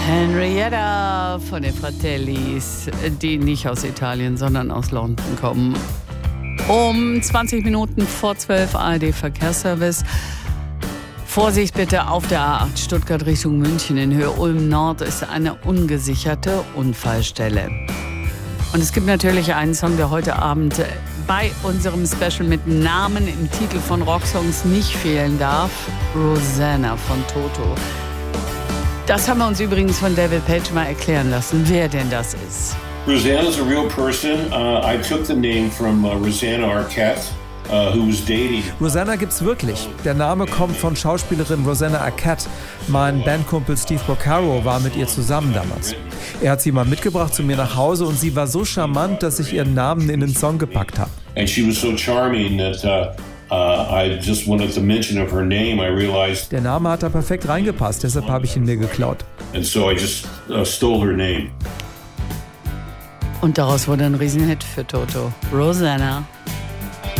Henrietta von den Fratellis, die nicht aus Italien, sondern aus London kommen. Um 20 Minuten vor 12 ARD Verkehrsservice. Vorsicht bitte auf der A8 Stuttgart Richtung München in Höhe Ulm Nord ist eine ungesicherte Unfallstelle. Und es gibt natürlich einen Song, der heute Abend bei unserem Special mit Namen im Titel von Rocksongs nicht fehlen darf. Rosanna von Toto. Das haben wir uns übrigens von David Page mal erklären lassen, wer denn das ist. Rosanna is a real person. I took the name from Rosanna Arquette, who was dating. Rosanna gibt's wirklich. Der Name kommt von Schauspielerin Rosanna Arquette. Mein Bandkumpel Steve Porcaro war mit ihr zusammen damals. Er hat sie mal mitgebracht zu mir nach Hause und sie war so charmant, dass ich ihren Namen in den Song gepackt habe. And she was so charming that I just wanted to mention of her name. I realized. Der Name hat da perfekt reingepasst, deshalb habe ich ihn mir geklaut. And so I just stole her name. Und daraus wurde ein Riesenhit für Toto. Rosanna.